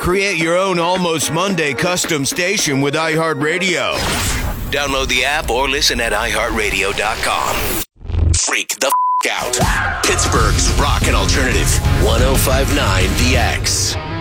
Create your own Almost Monday custom station with iHeartRadio. Download the app or listen at iHeartRadio.com. Freak the out. Pittsburgh's Rock and Alternative 105.9 The X.